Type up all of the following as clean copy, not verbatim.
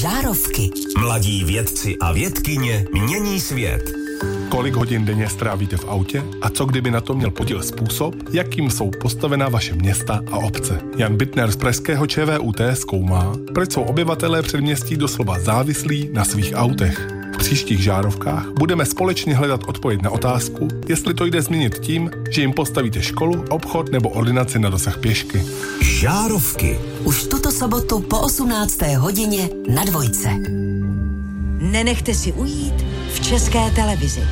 Žárovky. Mladí vědci a vědkyně mění svět. Kolik hodin denně strávíte v autě a co kdyby na to měl podíl způsob, jakým jsou postavená vaše města a obce. Jan Bittner z pražského ČVUT zkoumá, proč jsou obyvatelé předměstí doslova závislí na svých autech. V příštích žárovkách budeme společně hledat odpověď na otázku, jestli to jde změnit tím, že jim postavíte školu, obchod nebo ordinaci na dosah pěšky. Žárovky. Už tuto sobotu po 18. hodině na Dvojce. Nenechte si ujít v České televizi.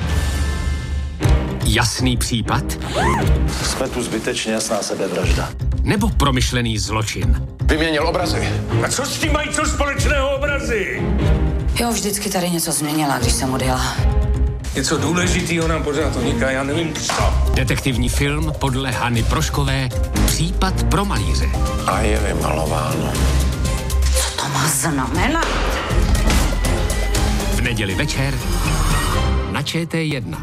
Jasný případ? Jsme tu zbytečně, jasná sebevražda. Nebo promyšlený zločin? Vyměnil obrazy. A co s tím mají co společného obrazy? Jo, vždycky tady něco změnila, když jsem odjela. Něco důležitýho nám pořád uniká, já nevím co. Detektivní film podle Hany Proškové Případ pro malíře. A je vymalováno. Co to má znamenat? V neděli večer na ČT1.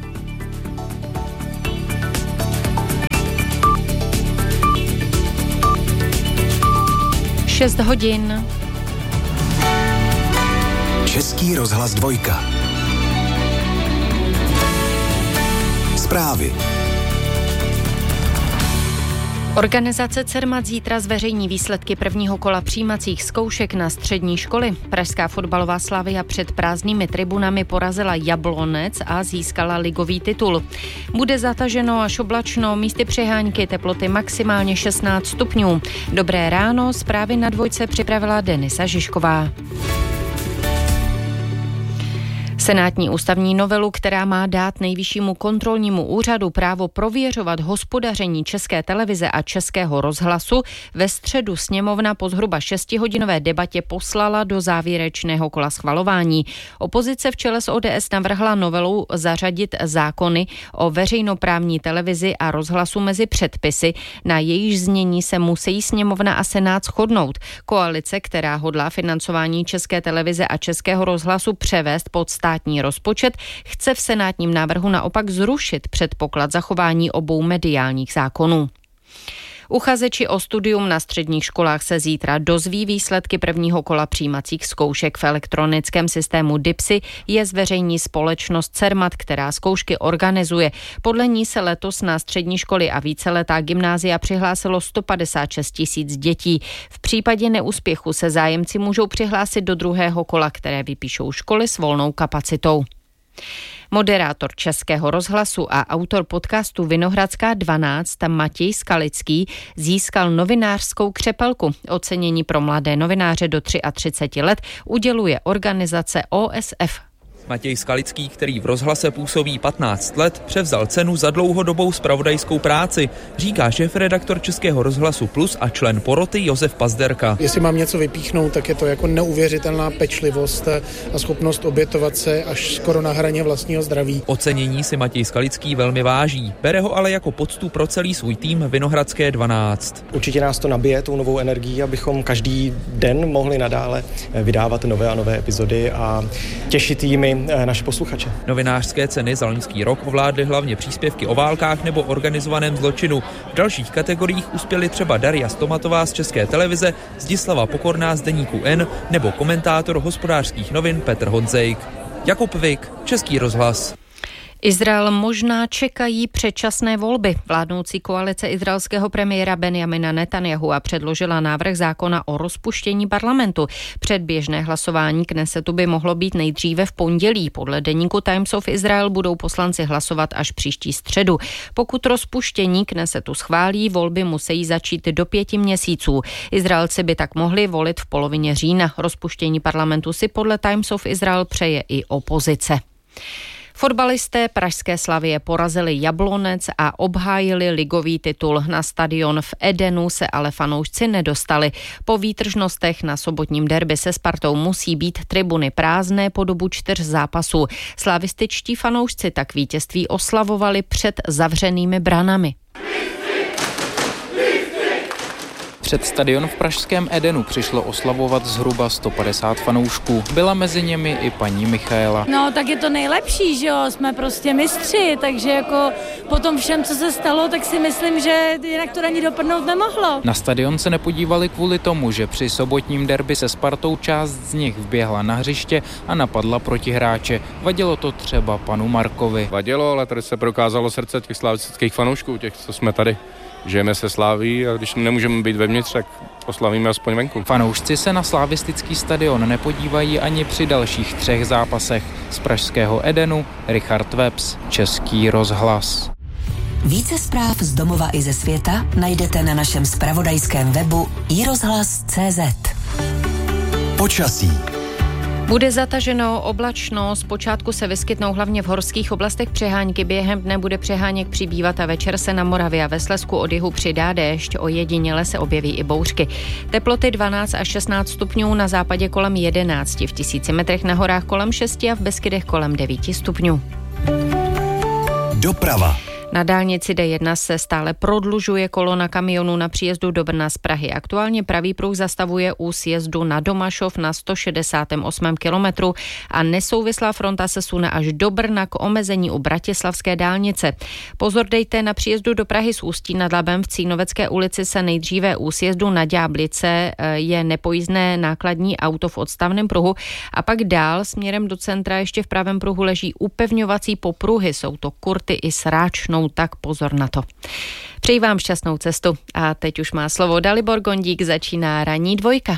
6 hodin. Český rozhlas 2. Zprávy. Organizace Cermat zítra zveřejní výsledky prvního kola přijímacích zkoušek na střední školy. Pražská fotbalová Slavia před prázdnými tribunami porazila Jablonec a získala ligový titul. Bude zataženo až oblačno, místy přehánky, teploty maximálně 16 stupňů. Dobré ráno, zprávy na Dvojce připravila Denisa Žižková. Senátní ústavní novelu, která má dát Nejvyššímu kontrolnímu úřadu právo prověřovat hospodaření České televize a Českého rozhlasu, ve středu sněmovna po zhruba 6hodinové debatě poslala do závěrečného kola schvalování. Opozice v čele s ODS navrhla novelou zařadit zákony o veřejnoprávní televizi a rozhlasu mezi předpisy, na jejíž znění se musí sněmovna a senát shodnout. Koalice, která hodlá financování České televize a Českého rozhlasu převést pod státní rozpočet, chce v senátním návrhu naopak zrušit předpoklad zachování obou mediálních zákonů. Uchazeči o studium na středních školách se zítra dozví výsledky prvního kola přijímacích zkoušek. V elektronickém systému DIPSy je zveřejní společnost Cermat, která zkoušky organizuje. Podle ní se letos na střední školy a víceletá gymnázia přihlásilo 156 000 dětí. V případě neúspěchu se zájemci můžou přihlásit do druhého kola, které vypíšou školy s volnou kapacitou. Moderátor Českého rozhlasu a autor podcastu Vinohradská 12 Matěj Skalický získal novinářskou křepelku. Ocenění pro mladé novináře do 33 let uděluje organizace OSF. Matěj Skalický, který v rozhlase působí 15 let, převzal cenu za dlouhodobou zpravodajskou práci, říká šéfredaktor Českého rozhlasu Plus a člen poroty Josef Pazderka. Jestli mám něco vypíchnout, tak je to jako neuvěřitelná pečlivost a schopnost obětovat se až skoro na hraně vlastního zdraví. Ocenění si Matěj Skalický velmi váží, bere ho ale jako poctu pro celý svůj tým Vinohradské 12. Určitě nás to nabije tou novou energií, abychom každý den mohli nadále vydávat nové a nové epizody a těšit jimi naše posluchače. Novinářské ceny za loňský rok ovládly hlavně příspěvky o válkách nebo organizovaném zločinu. V dalších kategoriích uspěly třeba Daria Stomatová z České televize, Zdislava Pokorná z deníku N nebo komentátor Hospodářských novin Petr Honzejk. Jakub Vik, Český rozhlas. Izrael možná čekají předčasné volby. Vládnoucí koalice izraelského premiéra Benjamina Netanjahua předložila návrh zákona o rozpuštění parlamentu. Předběžné hlasování Knesetu by mohlo být nejdříve v pondělí. Podle deníku Times of Israel budou poslanci hlasovat až příští středu. Pokud rozpuštění Knesetu schválí, volby musí začít do 5 měsíců. Izraelci by tak mohli volit v polovině října. Rozpuštění parlamentu si podle Times of Israel přeje i opozice. Fotbalisté pražské Slavie porazili Jablonec a obhájili ligový titul. Na stadion v Edenu se ale fanoušci nedostali. Po výtržnostech na sobotním derby se Spartou musí být tribuny prázdné po dobu 4 zápasů. Slavističtí fanoušci tak vítězství oslavovali před zavřenými branami. Před stadion v pražském Edenu přišlo oslavovat zhruba 150 fanoušků. Byla mezi nimi i paní Michaela. No, tak je to nejlepší, že jo, jsme prostě mistři, takže jako po tom všem, co se stalo, tak si myslím, že jinak to ani dopadnout nemohlo. Na stadion se nepodívali kvůli tomu, že při sobotním derby se Spartou část z nich vběhla na hřiště a napadla protihráče. Vadilo to třeba panu Markovi. Vadilo, ale tady se prokázalo srdce těch slavistických fanoušků, těch, co jsme tady. Žijeme se Slaví a když nemůžeme být vevnitř, tak oslavíme aspoň venku. Fanoušci se na slavistický stadion nepodívají ani při dalších 3 zápasech. Z pražského Edenu Richard Webs, Český rozhlas. Více zpráv z domova i ze světa najdete na našem zpravodajském webu iRozhlas.cz. Počasí. Bude zataženo, oblačno, zpočátku se vyskytnou hlavně v horských oblastech přehánky, během dne bude přeháněk přibývat a večer se na Moravě a ve Slezsku od jihu přidá déšť, ojediněle se objeví i bouřky. Teploty 12 až 16 stupňů, na západě kolem 11, v 1000 metrech, na horách kolem 6 a v Beskydech kolem 9 stupňů. Doprava. Na dálnici D1 se stále prodlužuje kolona kamionů na příjezdu do Brna z Prahy. Aktuálně pravý pruh zastavuje u sjezdu na Domašov na 168. kilometru a nesouvislá fronta se sune až do Brna k omezení u Bratislavské dálnice. Pozor dejte, na příjezdu do Prahy z Ústí nad Labem v Cínovecké ulici se nejdříve u sjezdu na Ďáblice je nepojízdné nákladní auto v odstavném pruhu a pak dál směrem do centra ještě v pravém pruhu leží upevňovací popruhy. Jsou to Kurty i Sráčnou, tak pozor na to. Přeji vám šťastnou cestu a teď už má slovo Dalibor Gondík, začíná Ranní dvojka.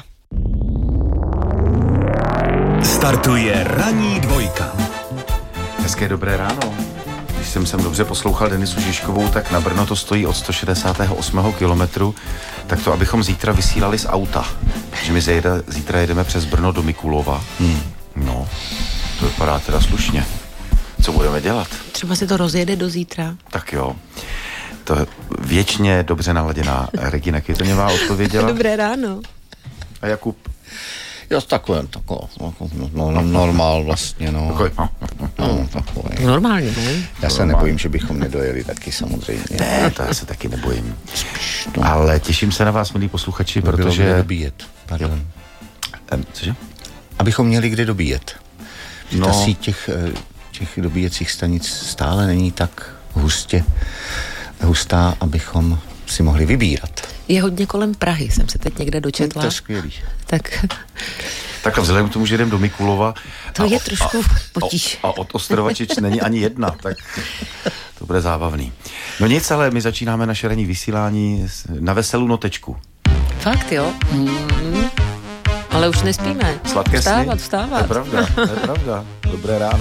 Startuje Ranní dvojka. Hezké dobré ráno. Když jsem dobře poslouchal Denisu Žižkovou, tak na Brno to stojí od 168. kilometru, tak to abychom zítra vysílali z auta. Že my zítra jedeme přes Brno do Mikulova. No, to vypadá teda slušně. Co budeme dělat? Třeba se to rozjede do zítra. Tak jo. To je věčně dobře naladěná Regina Květoňová odpověděla. Dobré ráno. A Jakub? Já takový normál vlastně, no. Takový. Normálně, ne? Já se nebojím, že bychom nedojeli taky samozřejmě. Ne, to já se taky nebojím. Ale těším se na vás, milí posluchači, protože... Bylo dobíjet, pardon. Cože? Abychom měli kde dobíjet. Ta síť těch dobíjecích stanic stále není tak hustá, abychom si mohli vybírat. Je hodně kolem Prahy, jsem se teď někde dočetla. To je skvělý. Tak a vzhledem k tomu, že jdem do Mikulova... To je trošku potíž. A od Ostrovačic není ani jedna, tak to bude zábavný. No nic, ale my začínáme naše ranní vysílání na veselou notečku. Fakt, jo? Ale už nespíme. Sladké sny. Vstávat. To je pravda. Dobré ráno.